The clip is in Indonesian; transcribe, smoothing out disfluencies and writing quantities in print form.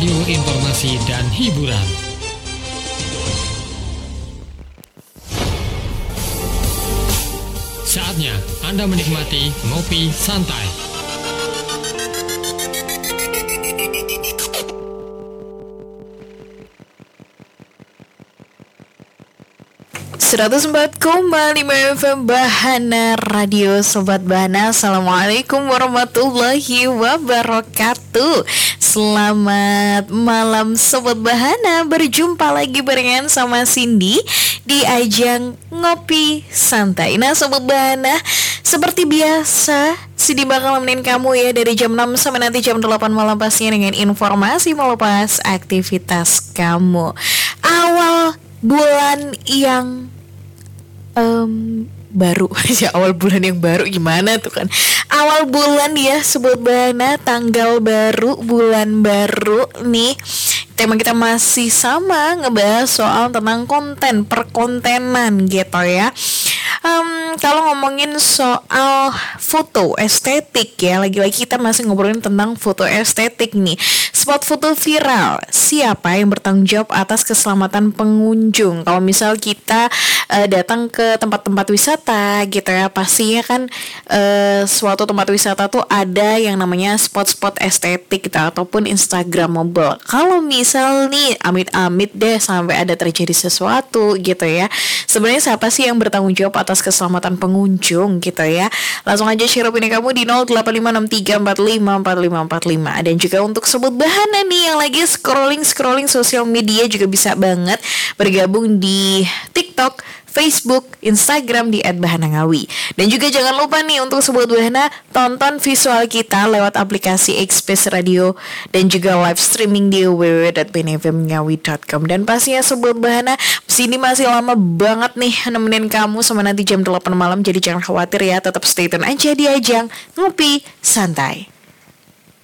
radio informasi dan hiburan. Saatnya Anda menikmati Ngopi Santai. ...104,5 FM Bahana Radio Sobat Bahana. Assalamualaikum warahmatullahi wabarakatuh. Selamat malam Sobat Bahana. Berjumpa lagi barengan sama Cindy di ajang Ngopi Santai. Nah Sobat Bahana, seperti biasa Cindy bakal nemenin kamu ya dari jam 6 sampai nanti jam 8 malam, pastinya dengan informasi melepas aktivitas kamu. Awal bulan yang baru ya, awal bulan yang baru gimana tuh kan, awal bulan ya Sobat Bahana, tanggal baru, bulan baru nih. Tema kita masih sama, ngebahas soal tentang konten, perkontenan gitu ya. Kalau ngomongin soal foto estetik ya, lagi-lagi kita masih ngobrolin tentang foto estetik nih. Spot foto viral, siapa yang bertanggung jawab atas keselamatan pengunjung? Kalau misal kita datang ke tempat-tempat wisata gitu ya, pastinya kan suatu tempat wisata tuh ada yang namanya spot-spot estetik gitu, ataupun instagramable. Kalau misal nih amit-amit deh sampai ada terjadi sesuatu gitu ya, sebenarnya siapa sih yang bertanggung jawab atas keselamatan pengunjung gitu ya? Langsung aja share opini kamu di 085635454545. Dan juga untuk Sobat Bahana nih yang lagi scrolling sosial media juga bisa banget bergabung di TikTok, Facebook, Instagram di @bahanangawi. Dan juga jangan lupa nih untuk Sobat Bahana, tonton visual kita lewat aplikasi Express Radio dan juga live streaming di www.bnfmngawi.com. Dan pastinya Sobat Bahana, sini masih lama banget nih nemenin kamu sama nanti jam 8 malam. Jadi jangan khawatir ya, tetap stay tune aja di ajang Ngopi Santai.